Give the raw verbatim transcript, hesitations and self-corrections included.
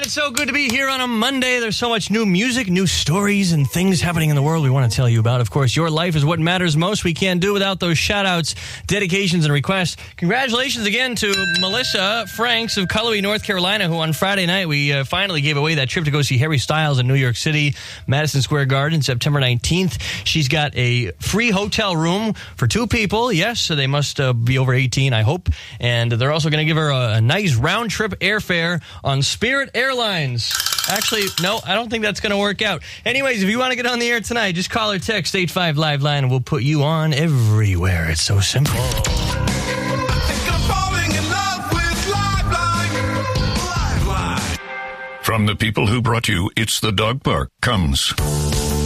it's so good to be here on a Monday. There's so much new music, new stories, and things happening in the world we want to tell you about. Of course, your life is what matters most. We can't do without those shout-outs, dedications, and requests. Congratulations again to Melissa Franks of Cullowhee, North Carolina, who on Friday night we uh, finally gave away that trip to go see Harry Styles in New York City, Madison Square Garden, September nineteenth. She's got a free hotel room for two people. Yes, so they must uh, be over eighteen, I hope. And they're also going to give her a, a nice round-trip airfare on Spirit Airlines. Actually, no, I don't think that's going to work out. Anyways, if you want to get on the air tonight, just call or text eight five Live Line and we'll put you on everywhere. It's so simple. I think I'm falling in love with Live Line. Live Line. From the people who brought you It's the Dog Park comes